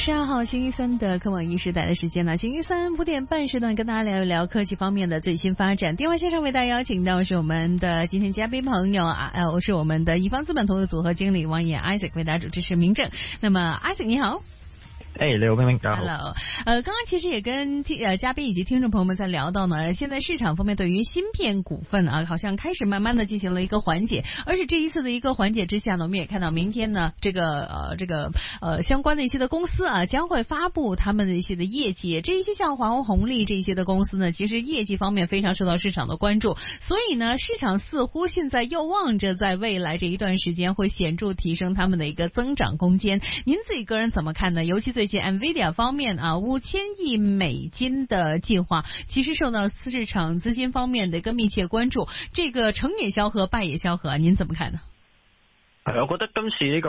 12號星期三的科網1時代的時間呢，星期三5點半時段跟大家聊一聊科技方面的最新發展。電話線上為大家邀請到是我們的今天嘉賓朋友我是我們的一方資本投資組合經理王逸研 Isaac 為大家主持是明正。那麼 Isaac 你好。 你好，冰冰，大家好。 Hello，剛剛其實也跟嘉賓以及聽眾朋友們在聊到呢，現在市場方面對於芯片股份好像開始慢慢的進行了一個緩解，而且這一次的一個緩解之下呢，我們也看到明天呢，這個相關的一些的公司將會發布他們的一些的業績，這一些像華為、紅利這一些的公司呢，其實業績方面非常受到市場的關注，所以呢，市場似乎現在又望着在未來這一段時間會顯著提升他們的一個增長空間。您自己個人怎麼看呢？尤其最近 NVIDIA 方面5000億美金的計劃，其實受到市場資金方面的一個密切關注。這個成也蕭何，敗也蕭何，您怎麼看呢？ 我覺得今次呢個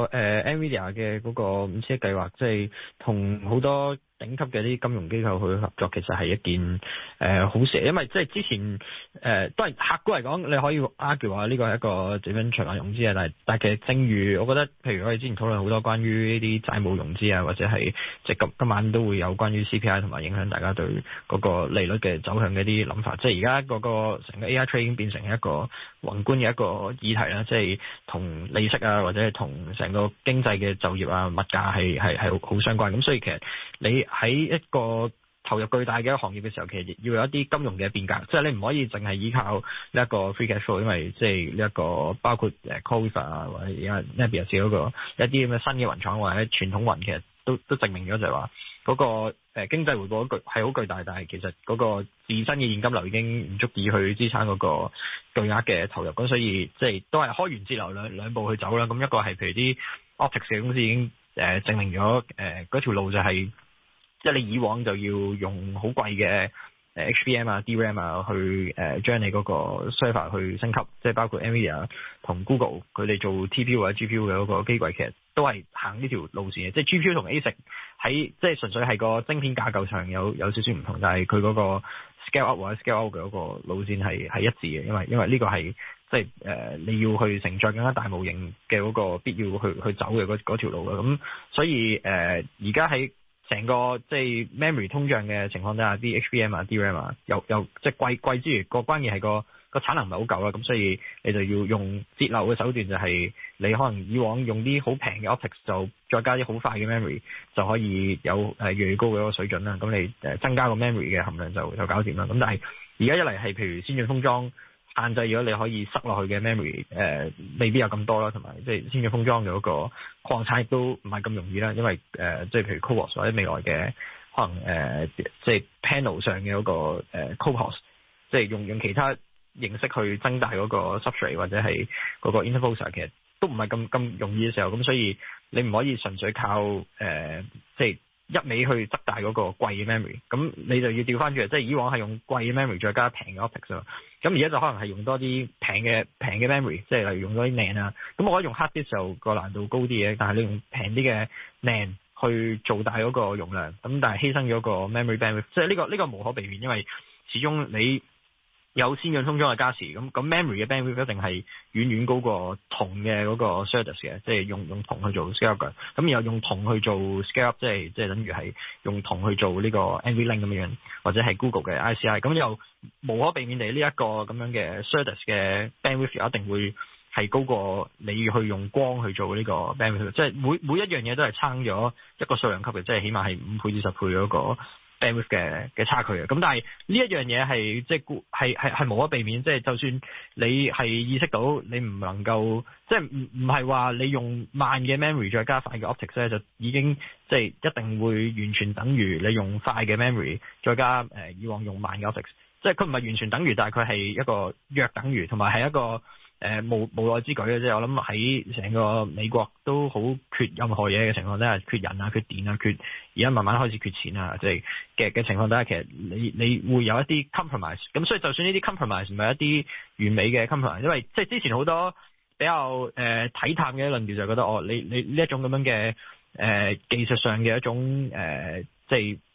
NVIDIA 嘅嗰個5000億計劃，即係同好多頂級嘅啲金融機構去合作，其實係一件好事，因為即係之前當然客觀嚟講，你可以 argue 話呢個係一個點樣長額融資啊，但係其實正如我覺得，譬如我哋之前討論好多關於呢啲債務融資啊，或者係即係今晚都會有關於 CPI 同埋影響大家對嗰個利率嘅走向嘅一啲諗法，即係而家嗰個成個 AI trading 已經變成一個宏觀嘅一個議題啦，即係同利息啊，或者係同成個經濟嘅就業啊、物價係好相關，咁所以其實你喺一個投入巨大嘅一個行業嘅時候，其實要有一啲金融嘅變革，即係你唔可以淨係依靠呢一個 free cash flow，因為即係呢一個包括CoreWeave 啊，或者而家 Nebius 嗰個一啲咁嘅新嘅雲廠或者傳統雲，其實都證明咗就係話嗰個經濟回報係好巨大，但係其實嗰個自身嘅現金流已經唔足以去支撐嗰個巨額嘅投入，咁所以即係都係開源節流兩步去走啦。咁一個係譬如啲 Optics 嘅公司已經證明咗嗰條路就係即係你以往就要用好貴嘅HBM 啊、DRAM 啊去將你嗰個 server 去升級，即係包括 NVIDIA 同 Google 佢哋做 TPU 或者 GPU 嘅嗰個機櫃，其實都係行呢條路線嘅。即係 GPU 同 ASIC 喺即係純粹係個晶片架構上有少少唔同，但係佢嗰個 scale up 或者 scale out 嘅嗰個路線係一致嘅，因為呢個係即係你要去承載更加大模型嘅嗰個必要去走嘅嗰條路嘅。咁所以而家喺成個即係 memory 通脹嘅情況底下，啲 HBM 啊、DRAM 啊，又即係貴之餘，個關鍵係個產能唔係好夠啦，咁所以你就要用節流嘅手段，就係你可能以往用啲好平嘅 optics， 就再加啲好快嘅 memory， 就可以有越嚟越高嘅一個水準啦。咁你增加個 memory 嘅含量就搞掂啦。咁但係而家一嚟係譬如先進封裝限制咗你可以塞落去嘅 memory， 未必有咁多啦，同埋即係先進封裝嘅嗰個擴產亦都唔係咁容易啦，因為即係譬如 CoWoS 或者未來嘅可能即係 panel 上嘅嗰個CoWoS， 即係用其他形式去增大嗰個 substrate 或者係嗰個 interposer， 其實都唔係咁容易嘅時候，咁所以你唔可以純粹靠即係一味去增大嗰個貴嘅 memory， 咁你就要調翻轉，即係以往係用貴嘅 memory 再加平嘅 optics 啊，咁而家就可能係用多啲平嘅 memory， 即係例如用多啲 NAND 啊，咁我覺得用 hard disk 就個難度高啲嘅，但係你用平啲嘅 NAND 去做大嗰個容量，咁但係犧牲咗個 memory bandwidth， 即係呢個無可避免，因為始終你有先進封裝嘅加持，咁 memory 嘅 bandwidth 一定係遠遠高過銅嘅嗰個 SerDes 嘅，即係用銅去做 scale up 嘅，咁然後用銅去做 scale up，即係等於係用銅去做呢個 NVLink 咁樣，或者係 Google 嘅 ICI， 咁又無可避免地呢一個咁樣嘅 SerDes 嘅 bandwidth 一定會係高過你去用光去做呢個 bandwidth， 即係每一樣嘢都係差咗一個數量級嘅，即係起碼係5倍至10倍嗰個bandwidth 嘅差距嘅。咁但係呢一樣嘢係即係無可避免，即係就算你係意識到你唔能夠，即係唔係話你用慢嘅 memory 再加快嘅 optics 咧，就已經即係一定會完全等於你用快嘅 memory 再加以往用慢嘅 optics， 即係佢唔係完全等於，但係佢係一個約等於，同埋係一個無奈之舉嘅。即係我諗喺成個美國都好缺任何嘢嘅情況底下，缺人啊、缺電啊、而家慢慢開始缺錢啊，即係嘅情況底下，其實你會有一啲 compromise。咁所以就算呢啲 compromise 唔係一啲完美嘅 compromise， 因為即係之前好多比較睇淡嘅論調就覺得你呢一種咁樣嘅技術上嘅一種即係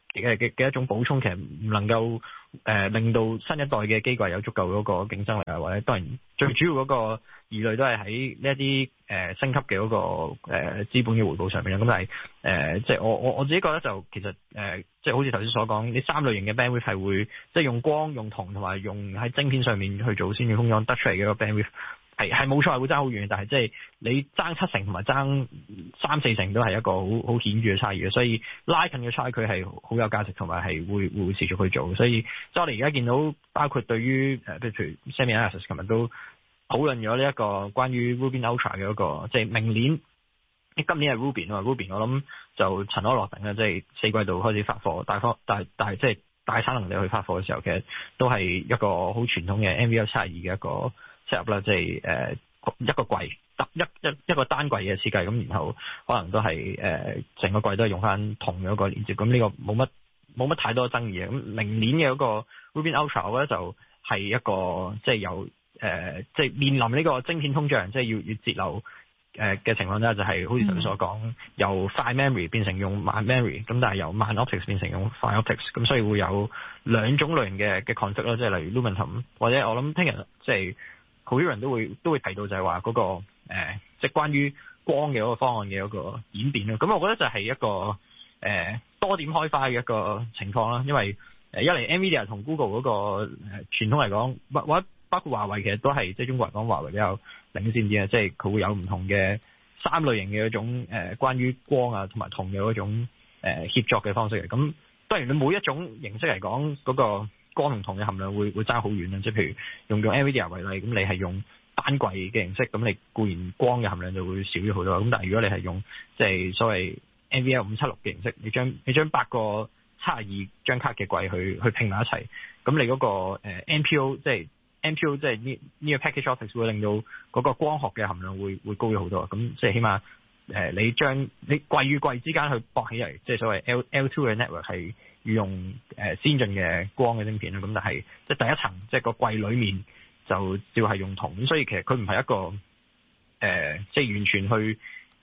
嘅一種補充，其實唔能夠令到新一代嘅機櫃有足夠嗰個競爭力啊，或者當然最主要嗰個疑慮都係喺呢一啲升級嘅嗰個資本嘅回報上面啦。咁但係即係我自己覺得就其實即係好似頭先所講，呢3類型嘅 bandwidth 係會即係用光、用銅同埋用喺晶片上面去做先進封裝得出嚟嘅一個 bandwidth。係冇錯係會爭好遠，但係即係你爭7成同埋爭3-4成都係一個好顯著嘅差異嘅，所以拉近嘅差距係好有價值，同埋係會持續去做。所以即係我哋而家見到，包括對於譬如 SemiAnalysis 琴日都討論咗呢一個關於 Rubin Ultra 嘅一個，即係明年今年係 Rubin 啊 Rubin 我諗就塵埃落定啦，即係4季度開始發貨，但係即係大產能力去發貨嘅時候，其實都係一個好傳統嘅 NVL72嘅一個 set up 啦，即係一個櫃一個單櫃嘅設計，咁然後可能都係成個櫃都係用翻銅嘅一個連接，咁呢個冇乜太多爭議嘅。咁明年嘅嗰個 Rubin Ultra 我覺得就係一個即係由即係面臨呢個晶片通脹，即係要節流嘅情況咧，就係好似頭先所講，由快 memory 變成用慢 memory， 咁但係由慢 optics 變成用快 optics， 咁所以會有兩種類型嘅 config 啦，即係例如 Lumentum 或者我諗聽日即係好多人都會提到就係話嗰個即係關於光嘅嗰個方案嘅嗰個演變啦。咁我覺得就係一個多點開花嘅一個情況啦，因為一嚟 NVIDIA 同 Google 嗰個傳統嚟講，或者包括華為其實都係即係中國人講華為比較領先啲啊，即係佢會有唔同嘅3類型嘅一種關於光啊同埋銅嘅嗰種協作嘅方式嘅。咁當然你每一種形式嚟講，嗰個光同銅嘅含量會爭好遠啊。即係譬如用 NVIDIA 為例，咁你係用單櫃嘅形式，咁你固然光嘅含量就會少咗好多。咁但係如果你係用即係所謂 NVL576嘅形式，你將8個72張卡嘅櫃去拼埋一齊，咁你嗰個NPO 即係 NPO 即係呢個 package optics 會令到嗰個光學嘅含量會高咗好多。咁即係起碼你將你櫃與櫃之間去駁起嚟，即係所謂 L2 嘅 network 係要用先進嘅光嘅晶片啦。咁但係即係第一層即係個櫃裡面就照係用銅，咁所以其實佢唔係一個即係完全去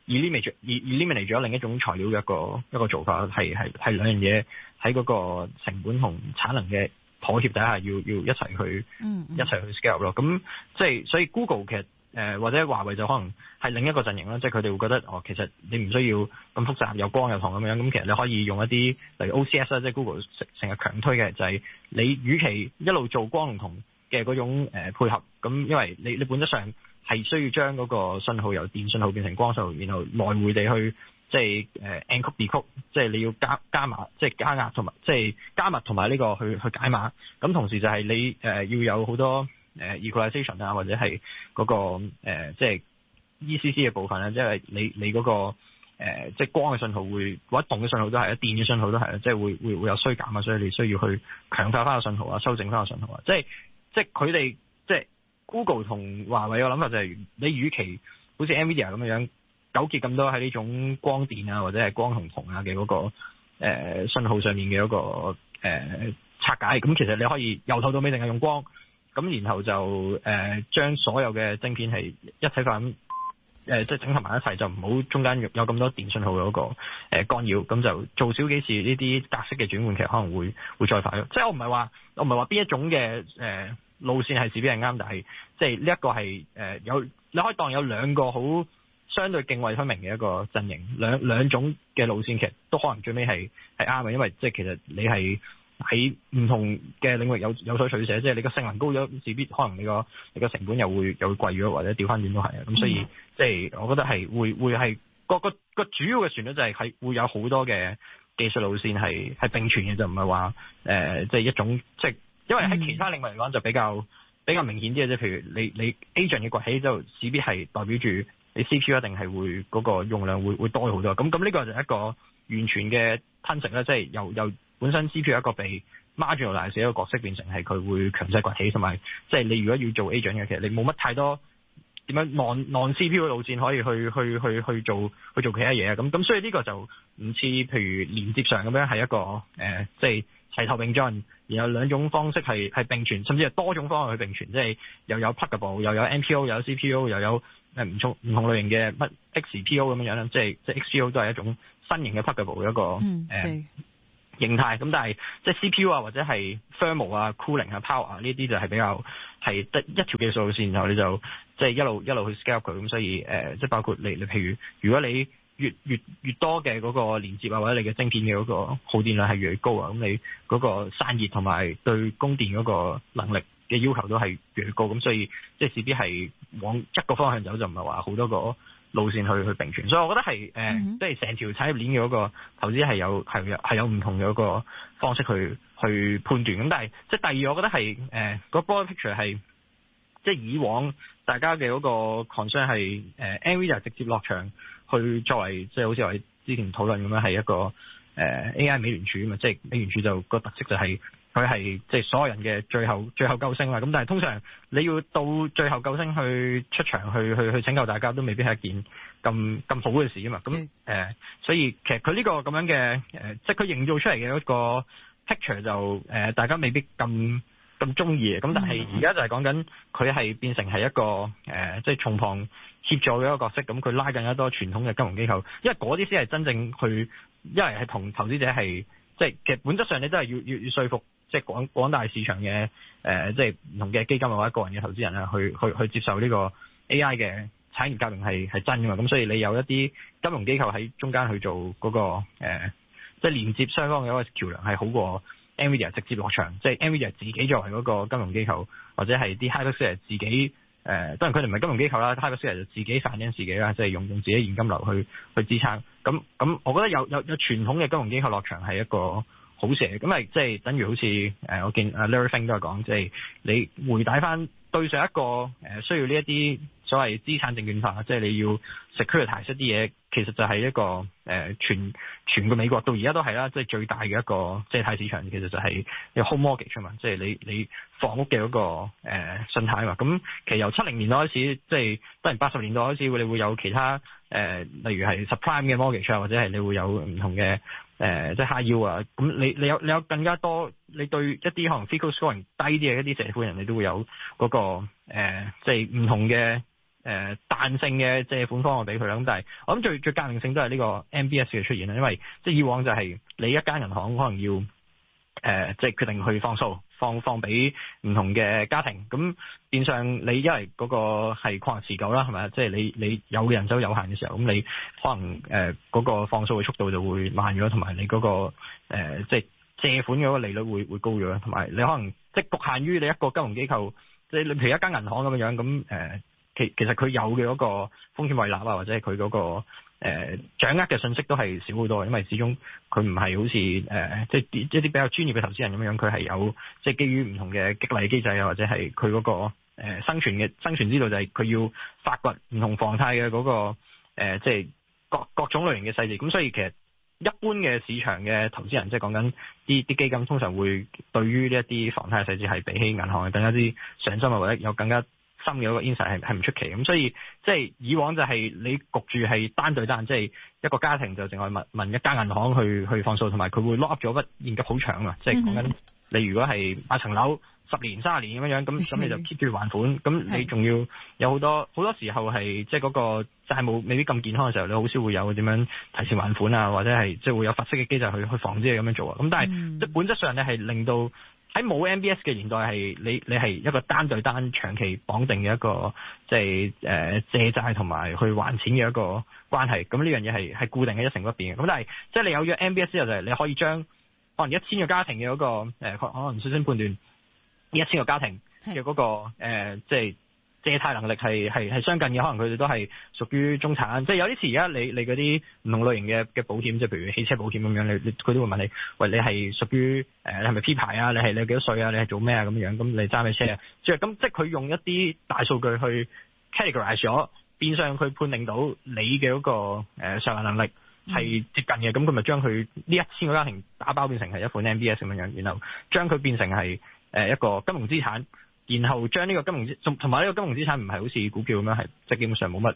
eliminate 咗另一種材料嘅一個做法，係兩樣嘢喺嗰個成本同產能嘅妥協底下要一齊去scale 咯。咁即係所以 Google 其實或者華為就可能係另一個陣營啦，即係佢哋會覺得其實你唔需要咁複雜，有光有銅咁樣，咁其實你可以用一啲例如 OCS 啦，即係 Google 成日強推嘅就係你與其一路做光同銅嘅嗰種配合，咁因為你本質上係需要將嗰個信號由電信號變成光信號，然後來回地去即係encode decode，即係你要加碼，即係加壓同埋即係加密同埋呢個去解碼。咁同時就係你要有好多equalization 啊，或者係嗰個即係 ECC 嘅部分咧，即係你嗰個即係光嘅信號會或者銅嘅信號都係，電嘅信號都係，即係會有衰減啊，所以你需要去強化翻個信號啊，修正翻個信號啊，即係佢哋即係 Google 同華為嘅諗法就係，你與其好似 NVIDIA 咁樣糾結咁多喺呢種光電啊或者係光同銅啊嘅嗰個信號上面嘅嗰個拆解，咁其實你可以由頭到尾淨係用光，咁然後就將所有嘅晶片係一體化咁即係整合埋一齊，就唔好中間有咁多電信號嘅嗰個干擾，咁就做少幾次呢啲格式嘅轉換，其實可能會再快咯。即係我唔係話邊一種嘅路線係自己係啱，但係即係呢一個係有你可以當有兩個好相對涇渭分明嘅一個陣營，兩種嘅路線其實都可能最尾係啱嘅，因為即係其實你係喺唔同嘅領域有所取捨，即係你個性能高咗，自必可能你個成本又會貴咗，或者調翻轉都係啊。咁所以即係我覺得係會係個主要嘅旋律就係會有好多嘅技術路線係並存嘅，就唔係話即係一種即係。因為喺其他領域嚟講就比較明顯啲嘅，即係譬如你 agent 嘅崛起就勢必係代表住你 CPU 一定係會嗰個用量會多好多。咁呢個就係一個完全嘅吞食啦，即係由本身 CPU 一個被 marginalize 嘅一個角色變成係佢會強勢崛起，同埋即係你如果要做 agent 嘅，其實你冇乜太多點樣 non CPU 嘅路線可以去做其他嘢啊。咁所以呢個就唔似譬如連接上咁樣係一個即係齊頭並進，然後兩種方式係並存，甚至係多種方案去並存，即係又有 pluggable， 又有 NPO， 又有 CPU， 又有唔同類型嘅乜 XPO 咁樣啦，即係 XPO 都係一種新型嘅 pluggable 嘅一個形態。咁但係即係 CPU 啊或者係 thermal 啊 cooling 啊 power 啊呢啲就係比較係得一條技術路線，然後你就即係一路去 scale 佢。咁所以即係包括你譬如果你越多嘅嗰個連接啊，或者你嘅晶片嘅嗰個耗電量係越高啊，咁你嗰個散熱同埋對供電嗰個能力嘅要求都係越高。咁所以即係勢必係往一個方向走，就唔係話好多個路線去並存。所以我覺得係即係成條產業鏈嘅嗰個投資係有唔同嘅嗰個方式去判斷。咁但係即係第二，我覺得係個 broad picture 係即係以往大家嘅嗰個 concern 係NVIDIA 直接落場去作為即係好似我哋之前討論咁樣係一個AI 美聯儲啊嘛，即係美聯儲就個特色就係佢係即係所有人嘅最後救星啦。咁但係通常你要到最後救星去出場去拯救大家，都未必係一件咁好嘅事啊嘛。咁所以其實佢呢個咁樣嘅即係佢營造出嚟嘅一個 picture 就大家未必咁中意嘅。咁但係而家就係講緊佢係變成係一個即係從旁協助嘅一個角色。咁佢拉緊一多傳統嘅金融機構，因為嗰啲先係真正去，因為係同投資者係即係其實本質上你都係要說服即係廣大市場嘅即係唔同嘅基金或者個人嘅投資人啊，去接受呢個 AI 嘅產業革命係真㗎嘛。咁所以你有一啲金融機構喺中間去做嗰個即係連接雙方嘅一個橋梁，係好過 NVIDIA 直接落場。即係 NVIDIA 自己作為嗰個金融機構，或者係啲 hyperscaler 自己當然佢哋唔係金融機構啦，hyperscaler 就自己finance自己啦，即係用自己現金流去支撐。咁我覺得有傳統嘅金融機構落場係一個好事。咁係即係等於好似我見Larry Fink 都係講，即係你回帶翻對上一個需要呢一啲所謂資產證券化，即係你要 securitize 一啲嘢，其實就係一個全個美國到而家都係啦，即係最大嘅一個借貸市場，其實就係你 home mortgage 啊嘛，即係你房屋嘅嗰個信貸啊嘛。咁其實由70年代開始，即係當然80年代開始，你會有其他例如係 subprime 嘅 mortgage 啊，或者係你會有唔同嘅即係 high yield 啊。咁你有更加多，你對一啲可能 FICO scoring 低啲嘅一啲借款人，你都會有嗰個即係唔同嘅彈性嘅借款方案俾佢啦。咁但係我諗最革命性都係呢個 MBS 嘅出現啦，因為即係以往就係你一間銀行可能要即係決定去放數放俾唔同嘅家庭，咁變相你因為嗰個係擴大持久啦，係咪？即係你有人手有限嘅時候，咁你可能嗰個放數嘅速度就會慢咗，同埋你嗰個即係借款嗰個利率會高咗，同埋你可能即係局限於你一個金融機構，即係你譬如一間銀行咁樣咁其實佢有嘅嗰個風險胃納啊，或者係佢嗰個掌握嘅信息都係少好多，因為始終佢唔係好似即係一啲比較專業嘅投資人咁樣，佢係有即係基於唔同嘅激勵機制啊，或者係佢嗰個生存之道，就係佢要發掘唔同房貸嘅嗰個即係各種類型嘅細節。咁所以其實一般嘅市場嘅投資人，即係講緊啲基金，通常會對於呢一啲房貸嘅細節係比起銀行更加之上心啊，或者有更加深嘅一個 insight 係唔出奇。咁所以即係以往就係你焗住係單對單，即係一個家庭就淨係問一間銀行去放數，同埋佢會 lock up 咗筆現金好長啊。即係講緊你如果係買層樓10年30年咁樣，咁你就 keep 住還款，咁你仲要有好多時候係即係嗰個債務未必咁健康嘅時候，你好少會有點樣提前還款啊，或者係即係會有罰息嘅機制去防止你咁樣做啊。咁但係即係本質上你係令到喺冇 MBS 嘅年代係你係一個單對單長期綁定嘅一個即係借債同埋去還錢嘅一個關係。咁呢樣嘢係固定嘅一成不變嘅。咁但係即係你有咗 MBS 之後，就係你可以將可能1000個家庭嘅嗰個可能率先判斷1000個家庭嘅嗰個即係借貸能力係相近嘅，可能佢哋都係屬於中產。即係有啲時而家你嗰啲唔同類型嘅保險，即係譬如汽車保險咁樣，佢都會問你，喂，你係屬於你係咪 P 牌啊？你幾多歲啊？你係做咩啊？咁樣，咁你揸咩車啊？即係佢用一啲大數據去 categorize 咗，變相佢判定到你嘅嗰個償還能力係接近嘅，咁佢咪將佢呢1000個家庭打包變成係一款 MBS 咁樣，然後將佢變成係一個金融資產。然後將呢個金融同埋呢個金融資產唔係好似股票咁樣係即係基本上冇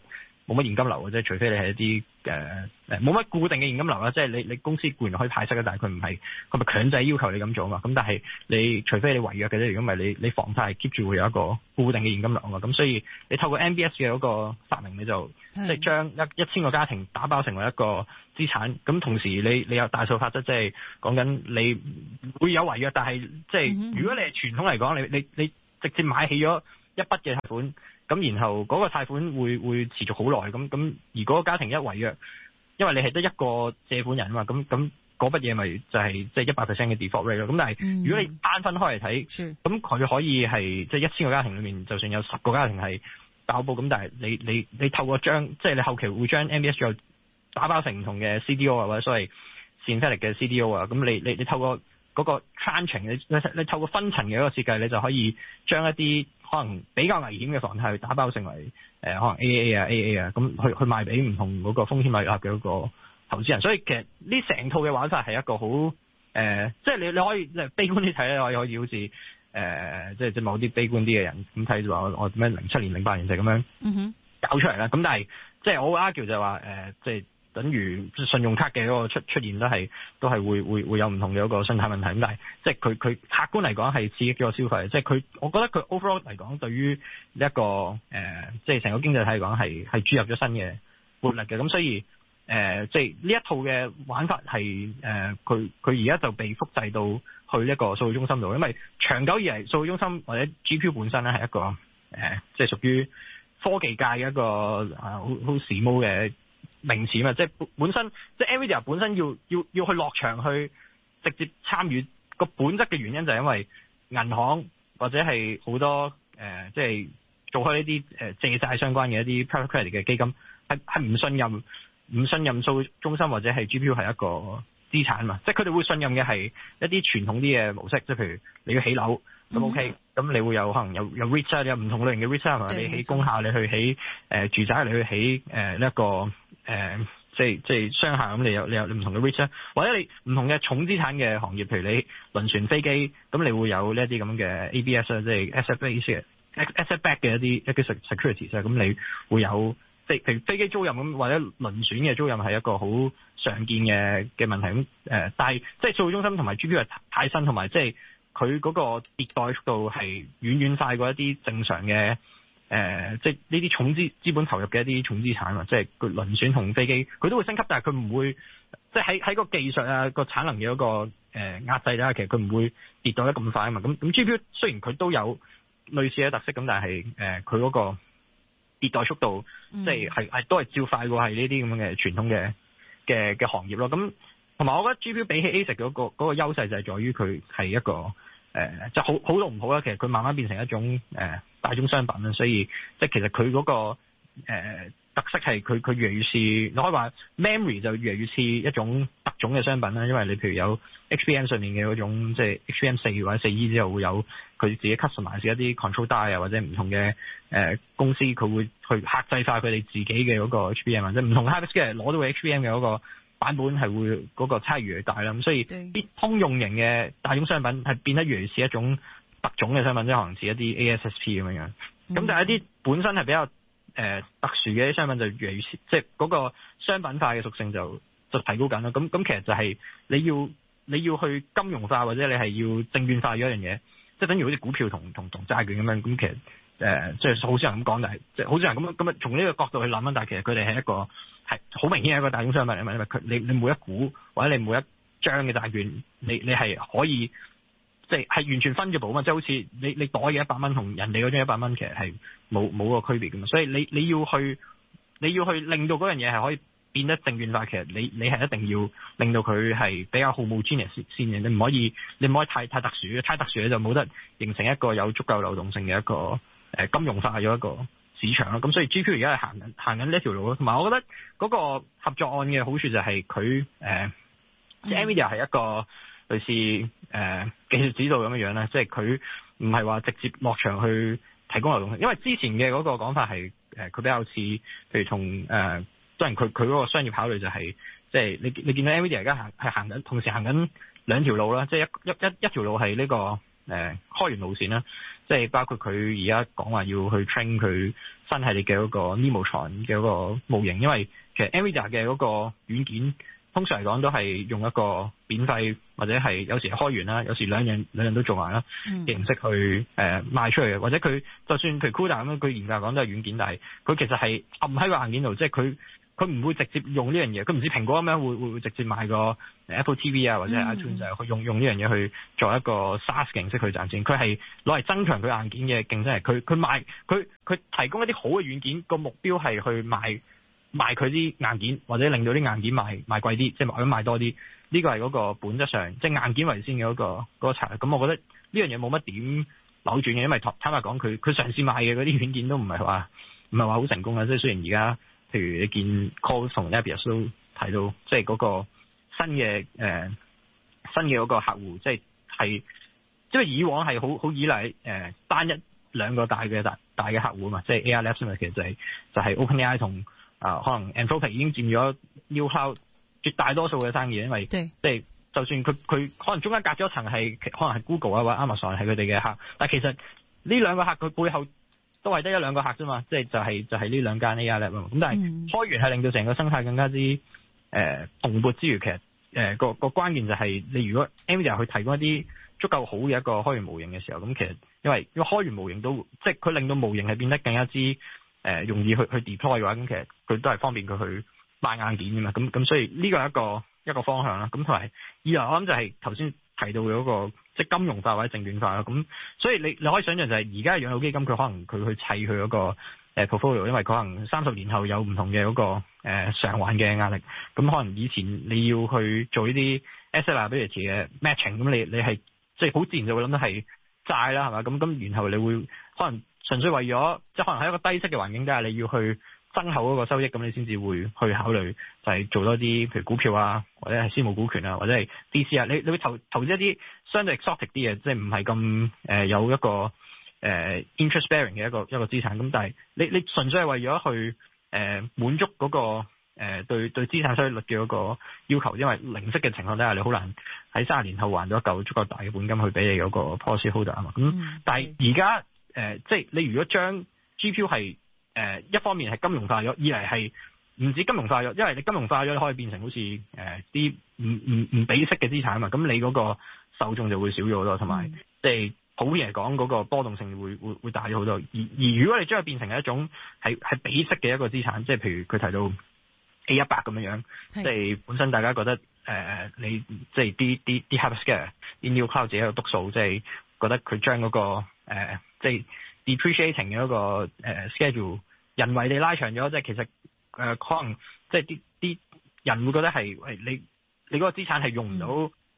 冇乜現金流嘅，即係除非你係一啲冇乜固定嘅現金流啦，即係你公司固然可以派息嘅，但係佢咪強制要求你咁做啊嘛。咁但係你除非你違約嘅啫，如果唔係你房貸係 keep 住會有一個固定嘅現金流啊嘛。咁所以你透過 MBS 嘅嗰個發明，你就即係將1000個家庭打包成為一個資產。咁同時你有大數法則，即係講緊你會有違約，但係即係如果你係傳統嚟講，你直接買起咗一筆嘅貸款，咁然後嗰個貸款會持續好耐，咁而嗰個家庭一違約，因為你係得一個借款人啊嘛，咁嗰筆嘢咪就係即係100% 嘅 default rate 咯。咁但係如果你單分開嚟睇，咁佢可以係即係1000個家庭裏面，就算有10個家庭係爆煲，咁但係你透過即係你後期會將 MBS 再打包成唔同嘅 CDO 啊，或者所謂 synthetic 嘅 CDO 啊，咁你透過嗰個 tranching， 你透過分層嘅一個設計，你就可以將一啲可能比較危險嘅房貸打包成為可能 AAA 啊 AA 啊，咁去賣俾唔同嗰個風險胃納嘅嗰個投資人。所以其實呢成套嘅玩法係一個好即係你可以即係悲觀啲睇咧，可以好似即係某啲悲觀啲嘅人咁睇就話我咩07年08年就咁樣搞出嚟啦。咁但係即係我 argue 就係話即係等於信用卡嘅嗰個出現都係會有唔同嘅一個生態問題。咁但係即係佢客觀嚟講係刺激咗個消費，即係我覺得佢 overall 嚟講對於一個即係成個經濟體嚟講係注入咗新嘅活力嘅。咁所以即係呢一套嘅玩法係佢而家就被複製到去一個數據中心度，因為長久以嚟數據中心或者 GPU 本身咧係一個即係屬於科技界嘅一個好時髦嘅名詞嘛，即係本身即係 Nvidia 本身要去落場去直接參與個本質嘅原因就係因為銀行或者係好多即係做開呢啲借債相關嘅一啲 private credit 嘅基金係唔信任數據中心或者係 GPU 係一個資產嘛，即係佢哋會信任嘅係一啲傳統啲嘅模式，即係譬如你要起樓咁 OK，咁你會有可能有 REIT 啊，有唔同類型嘅 REIT 啊，你起工廈，你去起住宅，你去起呢一個即係商廈，咁你有唔同嘅 REIT 啊，或者你唔同嘅重資產嘅行業，譬如你輪船、飛機，咁你會有呢一啲咁嘅 ABS 啊，即係 asset back 嘅一啲 securities 啊，咁你會有即係譬如飛機租賃咁，或者輪船嘅租賃係一個好常見嘅問題咁但係即係數據中心同埋 GPU 係太新，同埋即係佢嗰個迭代速度係遠快過一啲正常嘅即係呢啲重資本投入嘅一啲重資產啊，即係佢輪船同飛機佢都會升級，但係佢唔會即係喺個技術啊個產能嘅嗰個壓制啦，其實佢唔會跌到得咁快啊嘛。咁 GPU 雖然佢都有類似嘅特色，咁但係佢嗰個迭代速度即係都係照快過係呢啲咁嘅傳統嘅行業咯。咁同埋我覺得 GPU 比起 ASIC 嗰個優勢就係在於佢係一個就好到唔好啦。其實佢慢慢變成一種大宗商品啦，所以即係其實佢嗰個特色係佢越嚟越似，你可以話 memory 就越嚟越似一種特種嘅商品啦。因為你譬如有 HBM 上面嘅嗰種即係 HBM4 或者4E 之後會有佢自己 customize 一啲 control die 啊，或者唔同嘅公司佢會去客製化佢哋自己嘅嗰個 HBM 或者唔同 hyperscale 攞到嘅 HBM 嘅嗰個版本係會嗰個差異越嚟越大啦。咁所以啲通用型嘅大宗商品係變得越嚟越似一種特種嘅商品，即係可能似一啲 ASSP 咁樣樣。咁但係一啲本身係比較特殊嘅啲商品就越嚟越即係嗰個商品化嘅屬性就提高緊啦。咁其實就係你要去金融化或者你係要證券化咗一樣嘢，即係等於好似股票同債券咁樣。咁其實即係好少人咁講，但係即係好少人咁從呢個角度去諗。但係其實佢哋係一個係好明顯係一個大宗商品嚟嘛，因為你每一股或者你每一張嘅債券，你係可以。即係完全分咗部嘛，即係好似你袋嘅100蚊同人哋嗰張100蚊其實係冇個區別㗎嘛，所以你要去令到嗰樣嘢係可以變得證券化，其實你係一定要令到佢係比較 homogeneous 先嘅，你唔可以太特殊，太特殊你就冇得形成一個有足夠流動性嘅一個金融化咗一個市場咯。咁所以 GPU 而家係行緊呢一條路咯。同埋我覺得嗰個合作案嘅好處就係佢即係 Nvidia 係一個類似技術指導咁樣咧，即係佢唔係話直接落場去提供流動性，因為之前嘅嗰個講法係佢比較似，譬如從當然佢嗰個商業考慮就係即係你見到 Nvidia 而家係行緊同時行緊兩條路啦，即係一條路係呢個開源路線啦，即係包括佢而家講話要去 train 佢新系列嘅嗰個 Nemotron 嘅嗰個模型，因為其實 NVIDIA 嘅嗰個軟件通常嚟講都係用一個免費或者係有時開源啦，有時兩樣都做埋啦嘅形式去賣出去嘅，或者佢就算譬如 CUDA 咁樣，佢嚴格講都係軟件，但係佢其實係暗喺個硬件度，即係佢唔會直接用呢樣嘢，佢唔似蘋果咁樣會直接買個 Apple TV 啊或者係 iTunes 去用呢樣嘢去做一個 SaaS 形式去賺錢，佢係攞嚟增強佢硬件嘅競爭力。佢提供一啲好嘅軟件，個目標係去賣佢啲硬件，或者令到啲硬件賣貴啲，即係賣多啲。呢個係嗰個本質上即係硬件為先嘅嗰個策略。咁我覺得呢樣嘢冇乜點扭轉嘅，因為坦白講，佢嘗試賣嘅嗰啲軟件都唔係話好成功啊。即係雖然而家譬如你見 Call 同 Nebius 都提到，即係嗰個新嘅嗰個客戶，即係因為以往係好依賴單一兩個大嘅客戶啊嘛，即係 AI Labs 嘛，其實就係 OpenAI 同可能 Anthropic 已經佔咗 New Cloud 絕大多數嘅生意，因為即係就算佢可能中間隔咗一層係可能係 Google 啊或者 Amazon 係佢哋嘅客，但係其實呢兩個客佢背後都係得一兩個客啫嘛，即係就係呢兩間 AI Lab 啊嘛。咁但係開源係令到成個生態更加之蓬勃之餘，其實個關鍵就係你如果 NVIDIA 去提供一啲足夠好嘅一個開源模型嘅時候，咁其實因為開源模型都即係佢令到模型係變得更加之容易去 deploy 嘅話，咁其實佢都係方便佢去賣硬件㗎嘛。咁所以呢個係一個方向啦。咁同埋二來我諗就係頭先提到嘅嗰個即係金融化或者證券化啦。咁所以你可以想象就係而家嘅養老基金佢可能佢去砌佢嗰個portfolio， 因為可能30年後有唔同嘅嗰個償還嘅壓力。咁可能以前你要去做呢啲 asset liability 嘅 matching， 咁你係即係好自然就會諗到係債啦，係嘛？咁然後你會可能純粹為咗即係可能喺一個低息嘅環境底下，你要去增厚嗰個收益，咁你先至會去考慮就係做多啲譬如股票啊，或者係私募股權啊，或者係 DC 啊，你會投資一啲相對 exotic 啲嘅，即係唔係咁有一個interest bearing 嘅一個資產。咁但係你純粹係為咗去滿足嗰個對資產收益率嘅嗰個要求，因為零息嘅情況底下，你好難喺30年後還到一嚿足夠大嘅本金去俾你嗰個 policy holder 啊嘛。咁但係而家即係你如果將 GPU 係一方面係金融化咗，二嚟係唔止金融化咗，因為你金融化咗，你可以變成好似啲唔俾息嘅資產啊嘛。咁你嗰個受眾就會少咗好多，同埋即係普遍嚟講嗰個波動性會大咗好多。而如果你將佢變成一種係俾息嘅一個資產，即係譬如佢提到 A100 咁樣，即係本身大家覺得你即係啲 hyperscale 啲 New Cloud 自己喺度篤數，即係覺得佢將嗰個即係 depreciating 嘅一個schedule 人為地拉長咗，即係其實可能即係啲人會覺得係你嗰個資產係用唔到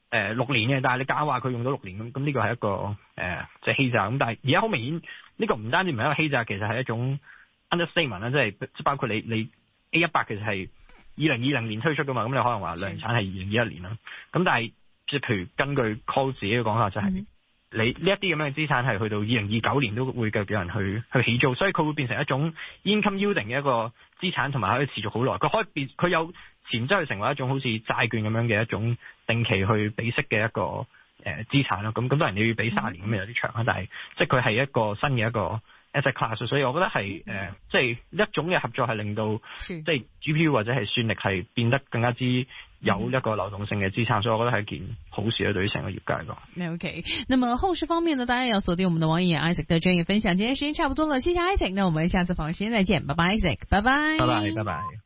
6年嘅，但係你假話佢用到6年咁呢個係一個即係欺詐。咁但係而家好明顯呢個唔單止唔係一個欺詐，其實係一種 understatement 啦，即係包括你 A100 其實係2020年推出噶嘛，咁你可能話量產係2021年啦。咁但係即係譬如根據 Call 自己嘅講法就係你呢一啲咁樣嘅資產係去到2029年都會繼續有人去起租，所以佢會變成一種 income yielding 嘅一個資產，同埋可以持續好耐。佢有潛質去成為一種好似債券咁樣嘅一種定期去俾息嘅一個資產咯。咁當然你要俾30年咁有啲長啦，但係即係佢係一個新嘅一個 asset class， 所以我覺得係即係一種嘅合作係令到即係 GPU 或者係算力係變得更加之有一個流動性嘅資產，所以我覺得係一件好事啊，對於成個業界講。 OK， 那麼後市方面呢，當然要鎖定我們的王逸研 Isaac 的專業分享。今天時間差不多了，謝謝 Isaac，那我們下次訪問時間再見，拜拜 Isaac， 拜拜， 拜拜，拜拜。